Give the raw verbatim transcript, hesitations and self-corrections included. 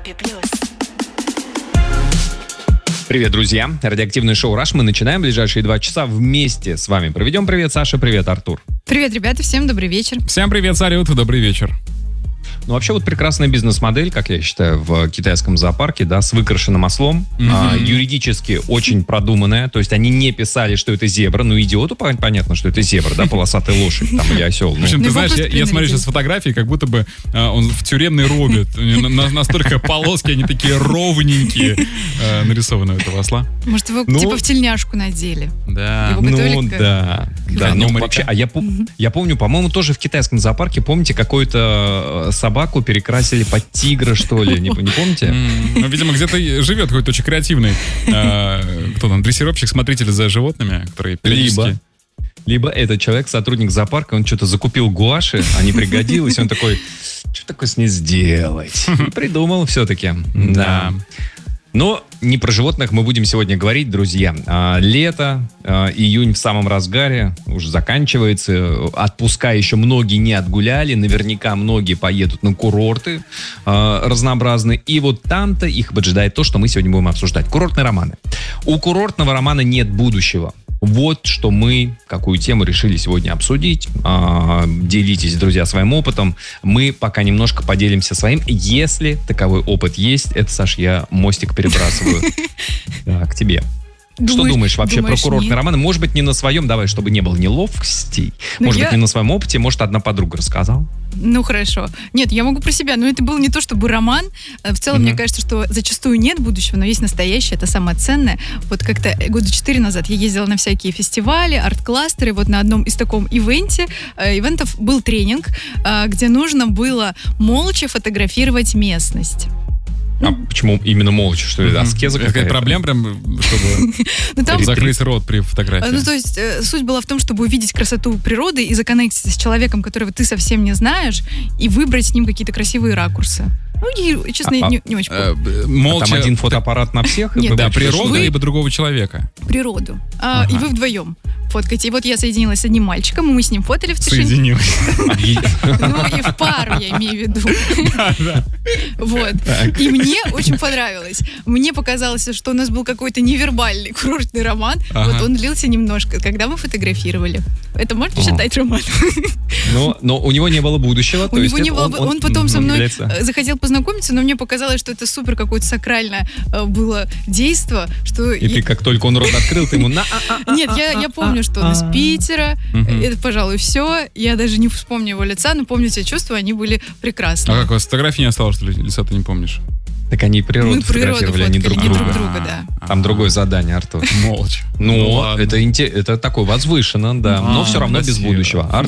Европе плюс. Привет, друзья. Радиоактивное шоу «Раш». Мы начинаем ближайшие два часа вместе с вами. Проведем. Привет, Саша. Привет, Артур. Привет, ребята. Всем добрый вечер. Всем привет, салют. Добрый вечер. Ну, вообще, вот прекрасная бизнес-модель, как я считаю, в китайском зоопарке, да, с выкрашенным ослом. Mm-hmm. А, юридически очень продуманная. То есть они не писали, что это зебра. Ну, идиоту понятно, что это зебра, да, полосатая лошадь там, или осел. В общем, Ну, ты знаешь, я, я смотрю сейчас фотографии, как будто бы а, он в тюремной робе. На- Настолько полоски, они такие ровненькие а, нарисованы у этого осла. Может, его Ну, типа в тельняшку надели? Да. Его готовили Ну, к- да. Да, коню ну, моряка. вообще, а я, пом- я помню, по-моему, тоже в китайском зоопарке, помните, какую-то э, собаку перекрасили под тигра, что ли, не, не помните? М, Ну, видимо, где-то и живет какой-то очень креативный а, кто там, дрессировщик, смотритель за животными, который периодически... Либо, либо этот человек, сотрудник зоопарка, он что-то закупил гуаши, а не пригодилось, он такой, что такое с ней сделать? И придумал все-таки. Да. Но не про животных мы будем сегодня говорить, друзья. А, лето, а, июнь в самом разгаре, уже заканчивается. Отпуска еще многие не отгуляли. Наверняка многие поедут на курорты а, разнообразные. И вот там-то их поджидает то, что мы сегодня будем обсуждать. Курортные романы. У курортного романа нет будущего. Вот что мы, какую тему решили сегодня обсудить. А, делитесь, друзья, своим опытом. Мы пока немножко поделимся своим. Если таковой опыт есть, это, Саш, я мостик перебрасываю да, к тебе. Что Думаешь- думаешь вообще думаешь, про курортные нет? романы? Может быть, не на своем, давай, чтобы не было неловкостей. Ну, Может я- быть, не на своем опыте. Может, одна подруга рассказала. Ну, хорошо. Нет, я могу про себя. Но это был не то чтобы роман. В целом, Мгм. мне кажется, что зачастую нет будущего, но есть настоящее, это самое ценное. Вот как-то года четыре назад я ездила на всякие фестивали, арт-кластеры. Вот на одном из таком ивенте, э, ивентов был тренинг, э, где нужно было молча фотографировать местность. А почему именно молча? Что это, Мгм. аскеза Какая-то какая-то? проблема прям, чтобы Ну, там закрыть рот при Э, фотографии. Ну, то есть, э, суть была в том, чтобы увидеть красоту природы и законнектиться с человеком, которого ты совсем не знаешь, и выбрать с ним какие-то красивые ракурсы. Ну, и, честно, А- не, не очень Э, помню. б- А Молча... там один фотоаппарат на всех? и Нет, вы Да, будете природа, что-то- либо другого человека. Природу. А, Ага. И вы вдвоем фоткаете. И вот я соединилась с одним мальчиком, и мы с ним фотали в тишине. Соединилось. Ну, и в пару, я имею в виду. Вот. И мне очень понравилось. Мне показалось, что у нас был какой-то невербальный курортный роман. Ага. Вот он длился немножко, когда мы фотографировали. Это можно О. считать романом? Но, но у него не было будущего. У то есть него не это было, он, бы- он- он потом со он мной является- э, захотел познакомиться, но мне показалось, что это супер какое-то сакральное э, было действо, что... И я- ты как только он рот открыл, ты ему на... Нет, я, я помню, что он из Питера. Мгм. Это, пожалуй, все. Я даже не вспомню его лица, но помню те чувства, они были прекрасны. А как у вас фотографии не осталось, что ли? Лица ты не помнишь? Так они природу Мы природу фотографировали, а не фоткали, друг не друга. друг друга, да. Там другое задание, Артур. Молча. Ну, ладно. это, инте- это такое возвышенно, да. А, но все равно без красиво. будущего.